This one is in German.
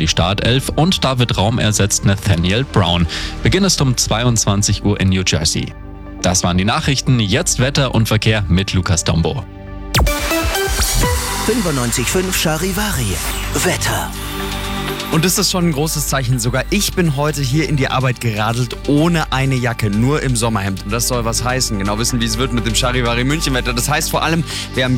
die Startelf und David Raum ersetzt Nathaniel Brown. Beginn ist um 22 Uhr in New Jersey. Das waren die Nachrichten, jetzt Wetter und Verkehr mit Lukas Dombo. 95.5 Charivari. Wetter. Und ist das schon ein großes Zeichen? Sogar ich bin heute hier in die Arbeit geradelt ohne eine Jacke, nur im Sommerhemd. Und das soll was heißen. Genau wissen, wie es wird mit dem Charivari München Wetter. Das heißt vor allem, wir haben